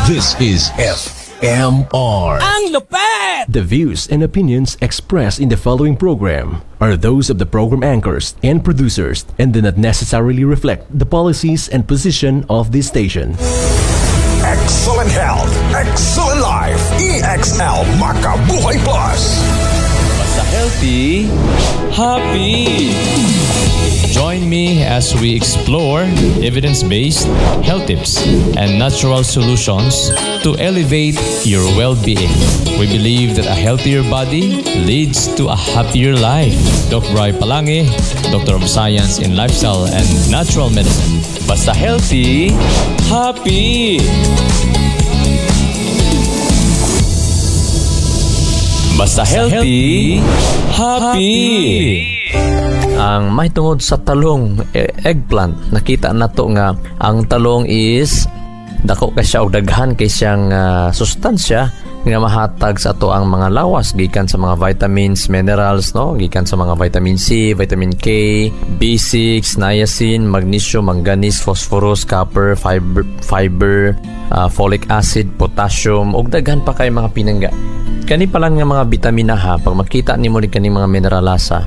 This is FMR. Ang lupet! The views and opinions expressed in the following program are those of the program anchors and producers and do not necessarily reflect the policies and position of this station. Excellent health, excellent life. EXL Makabuhay Plus. Basta healthy, happy. Join me as we explore evidence-based health tips and natural solutions to elevate your well-being. We believe that a healthier body leads to a happier life. Dr. Roy Palangi, Doctor of Science in Lifestyle and Natural Medicine. Basta healthy, happy. Basta healthy, happy. Ang may tungod sa talong, eggplant, nakita na to nga ang talong is dako kay siya og daghan kay siyang sustansya nga mahatag sa ato ang mga lawas gikan sa mga vitamins, minerals, no, gikan sa mga vitamin C, vitamin K, B6, niacin, magnesium, manganese, phosphorus, copper, fiber, folic acid, potassium ug daghan pa kay mga pinangga. Kani pa lang nga mga bitamina ha, pag makita nimo ni kani mga mineralasa.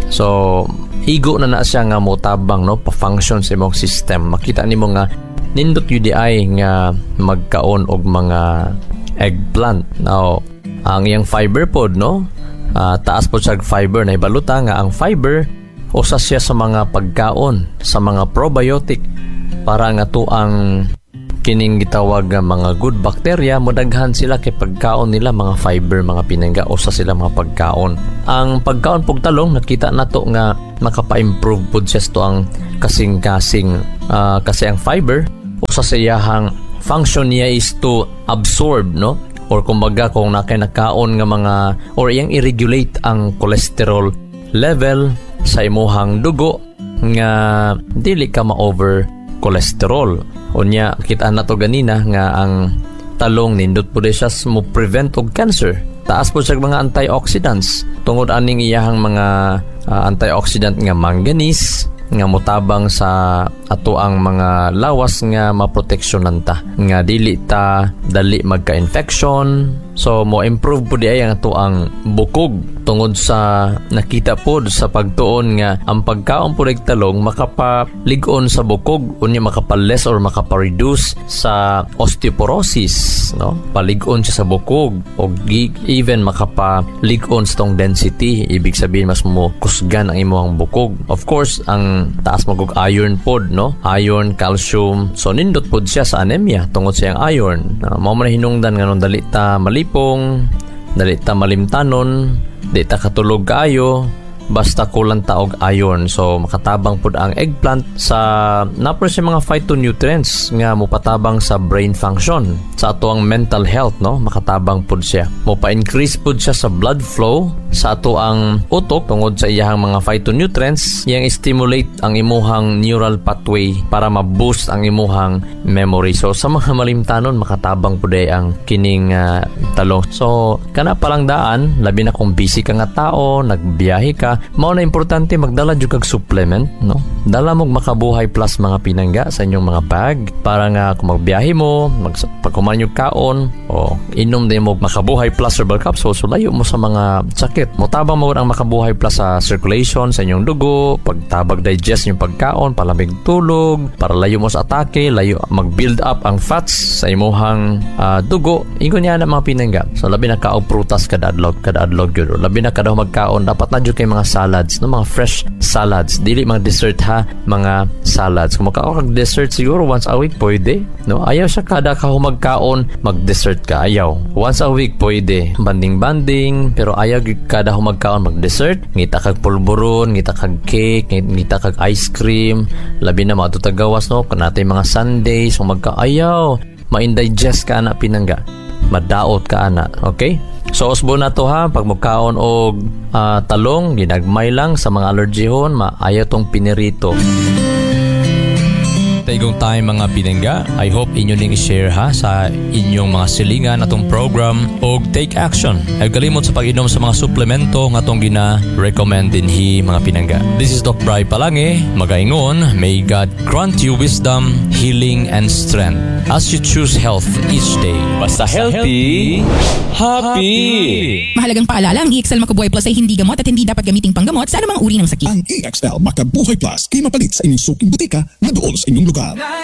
So, igo na siya nga motabang, no, pa-function sa imong system. Makita nimo nga nindot UDI nga magkaon og mga eggplant. Now, ang iyang fiber pod, no, taas pod sa fiber na ibaluta nga ang fiber usa siya sa mga pagkaon sa mga probiotic para nga to ang kining gitawag nga mga good bacteria modaghan sila kay pagkaon nila mga fiber, mga pinangga usa sila mga pagkaon. Ang pagkaon pog talong nakita nato nga makapa-improve pod siya to ang kasing-kasing kasi ang fiber usa sa iyahang function niya is to absorb, no, or kumbaga kung nakaon nga mga or iyang i-regulate ang cholesterol level sa imuhang dugo nga dili ka ma-over cholesterol. Unya kita na to ganina nga ang talong nindot po siya mo prevent og cancer. Taas po siya mga antioxidants tungod aning iyahang mga antioxidant nga manganese nga motabang sa ato ang mga lawas nga maproteksyonan ta nga dili ta dali magka-infection. So mo improve po di ay ang ato ang bukog tungod sa nakita po sa pagtuon nga ang pagkaon po ng talong makapaligon sa bukog unya makapales or makapareduce sa osteoporosis, no, paligon siya sa bukog o even makapaligon sa tong density, ibig sabihin mas mo kusgan ang imong bukog. Of course ang taas magog iron pod, no, iron, calcium, so nindot pod siya sa anemia tungod sa iyang iron. Mao man hinungdan nga nung dali ta malipong, dali ta malimtanon, di ta katulog kaayo basta kulang ta og iron. So makatabang pud ang eggplant sa napro siya mga phytonutrients nga mopatabang sa brain function, sa ato ang mental health, no, makatabang pud siya. Mopa-increase pud siya sa blood flow sa ato ang utok tungod sa iyahang mga phytonutrients yang stimulate ang imuhang neural pathway para ma-boost ang imuhang memory. So sa mga malimtanon makatabang pud ang kining talong. So kana palang daan labi na kung busy ka nga tao, nagbiyahe ka, mao na importante magdala jud kag supplement, no, dala mo Makabuhay Plus mga pinangga sa inyong mga bag para nga kung magbiyahe mo pagkuman yung kaon o inom din mo Makabuhay Plus herbal capsule, so layo mo sa mga sakit. Motabang mo ang Makabuhay Plus sa circulation sa inyong dugo, pagtabag digest yung pagkaon, palamig tulog, para layo mo sa atake, layo mag-build up ang fats sa imuhang dugo. Ingon niya na mga pinangga. So labi na kaog prutas kada adlaw gyud. Labi na kada magkaon dapat na jud kay mga salads, no, mga fresh salads, dili mga dessert ha, mga salads. Kung magkaon kag dessert siguro once a week pwede, no, ayaw siya kada ka humagkaon mag-dessert ka, ayaw. Once a week pwede, banding pero ayaw kada humagkaon mag-dessert. Ngita kag pulburon, ngita kag cake, ngita kag ice cream, labi na mga tutagawas, no, kanatay mga sundaes kung ayaw ma-indigest ka na pinangga, madaot ka ana, okay? So usbo na to ha, pag magkaon og talong ginagmay lang sa mga allergyhon, maayaw tong pinirito. igong time mga pinangga. I hope inyo ning i-share ha sa inyong mga silingan atong program o take action. Ay kalimot sa pag-inom sa mga suplemento nga atong gina-recommend dinhi mga pinangga. This is Doc Bri Palange. Magaingon, may God grant you wisdom, healing, and strength as you choose health each day. Basta healthy, happy! Mahalagang paalala, ang EXL Macabuhay Plus ay hindi gamot at hindi dapat gamiting panggamot sa anumang uri ng sakit. Ang EXL Macabuhay Plus ay mapalit sa inyong suking butika na doon sa inyong lugar.